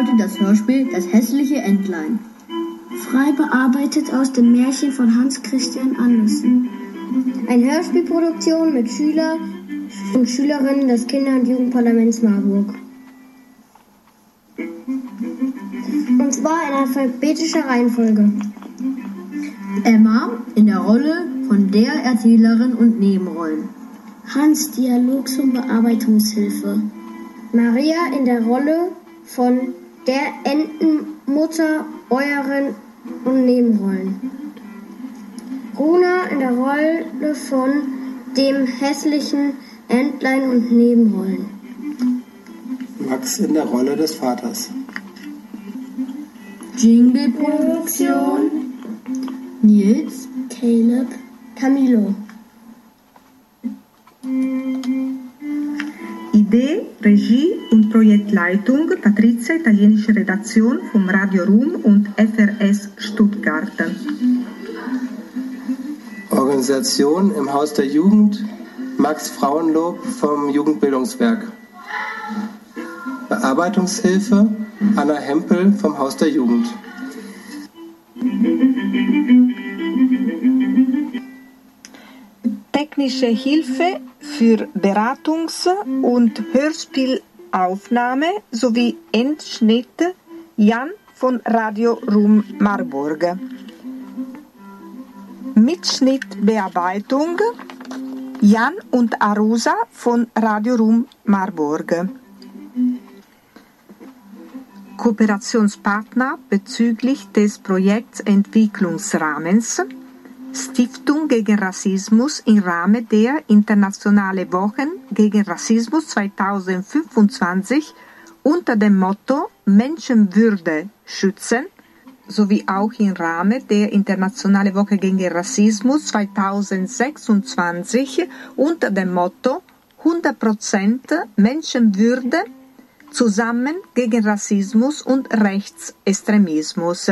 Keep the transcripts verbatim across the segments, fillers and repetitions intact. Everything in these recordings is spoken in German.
heute das Hörspiel Das hässliche Entlein. Frei bearbeitet aus dem Märchen von Hans Christian Andersen. Eine Hörspielproduktion mit Schüler und Schülerinnen des Kinder- und Jugendparlaments Marburg. Und zwar in alphabetischer Reihenfolge. Emma in der Rolle von der Erzählerin und Nebenrollen. Hans Dialog zur Bearbeitungshilfe. Maria in der Rolle von der Entenmutter, Bäuerin und Nebenrollen. Runa in der Rolle von dem hässlichen Entlein und Nebenrollen. Max in der Rolle des Vaters. Jingle-Produktion Nils, Caleb, Camilo. Idee, Regie und Projektleitung Patrizia, italienische Redaktion vom Radio Rum und F R S Stuttgart. Organisation im Haus der Jugend Max Frauenlob vom Jugendbildungswerk. Bearbeitungshilfe Anna Hempel vom Haus der Jugend. Technische Hilfe für Beratungs- und Hörspielaufnahme sowie Endschnitt Jan von Radio Rum Marburg. Mitschnittbearbeitung Jan und Arusa von Radio Rum Marburg. Kooperationspartner bezüglich des Projekts Entwicklungsrahmens Stiftung gegen Rassismus im Rahmen der Internationale Wochen gegen Rassismus zweitausendfünfundzwanzig unter dem Motto Menschenwürde schützen sowie auch im Rahmen der Internationale Woche gegen Rassismus zweitausendsechsundzwanzig unter dem Motto hundert Prozent Menschenwürde zusammen gegen Rassismus und Rechtsextremismus.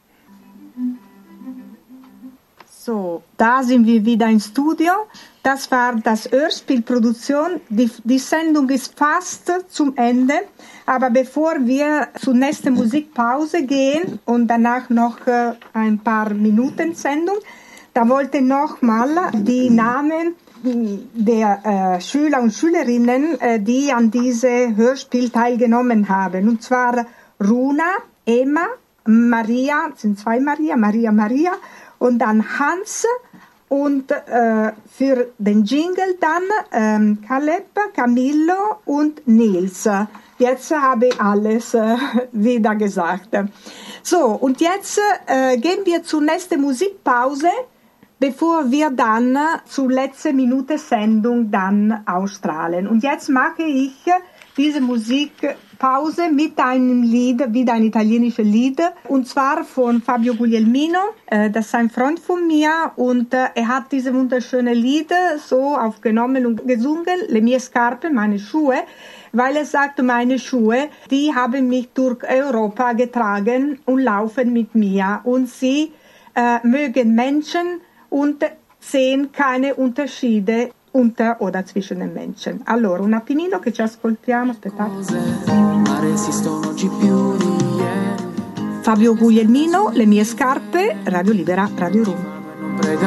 So, da sind wir wieder im Studio. Das war das Hörspielproduktion. Die, die Sendung ist fast zum Ende. Aber bevor wir zur nächsten Musikpause gehen und danach noch äh, ein paar Minuten Sendung, da wollte ich noch mal die Namen der äh, Schüler und Schülerinnen, äh, die an diesem Hörspiel teilgenommen haben. Und zwar Runa, Emma, Maria, es sind zwei Maria, Maria, Maria, und dann Hans und äh, für den Jingle dann ähm, Caleb, Camillo und Nils. Jetzt habe ich alles äh, wieder gesagt. So, und jetzt äh, gehen wir zur nächsten Musikpause, bevor wir dann zur letzten Minute Sendung dann ausstrahlen. Und jetzt mache ich diese Musikpause mit einem Lied, wieder ein italienisches Lied, und zwar von Fabio Guglielmino. Das ist ein Freund von mir und er hat diese wunderschöne Lied so aufgenommen und gesungen, Le mie scarpe, meine Schuhe, weil er sagt, meine Schuhe, die haben mich durch Europa getragen und laufen mit mir und sie äh, mögen Menschen und sehen keine Unterschiede unter oder zwischen den Menschen. Allora, un attimino che ci ascoltiamo, aspettate. Fabio Guglielmino, Le mie scarpe, Radio Libera, Radio Rum.